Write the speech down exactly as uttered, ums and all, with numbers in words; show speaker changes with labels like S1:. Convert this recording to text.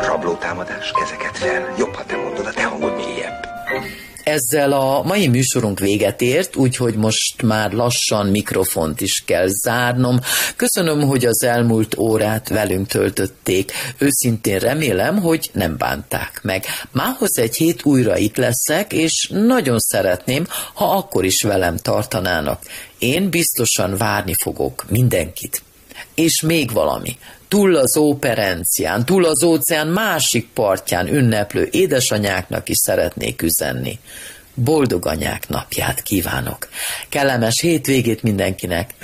S1: Rablótámadás, kezeket fel. Jobb, ha te mondod, a te hangod mélyebb.
S2: Ezzel a mai műsorunk véget ért, úgyhogy most már lassan mikrofont is kell zárnom. Köszönöm, hogy az elmúlt órát velünk töltötték. Őszintén remélem, hogy nem bánták meg. Mához egy hét újra itt leszek, és nagyon szeretném, ha akkor is velem tartanának. Én biztosan várni fogok mindenkit. És még valami. Túl az óperencián, túl az óceán másik partján ünneplő édesanyáknak is szeretnék üzenni. Boldog anyák napját kívánok. Kellemes hétvégét mindenkinek.